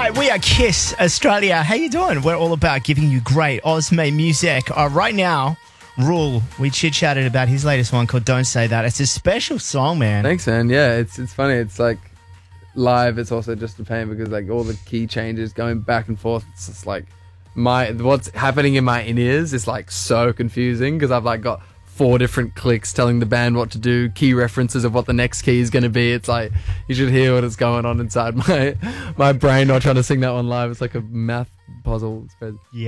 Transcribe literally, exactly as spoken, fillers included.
right, we are Kiss Australia. How you doing? We're all about giving you great Aussie music. Uh, right now, Rule, we chit-chatted about his latest one called Don't Say That. It's a special song, man. Thanks, man. Yeah, it's it's funny. It's like live. It's also just a pain because like all the key changes going back and forth. It's just like my what's happening in my in-ears is like so confusing because I've like got four different clicks telling the band what to do, key references of what the next key is going to be. It's like you should hear what is going on inside my my brain while trying to sing that one live. It's like a math puzzle. It's crazy. Yeah.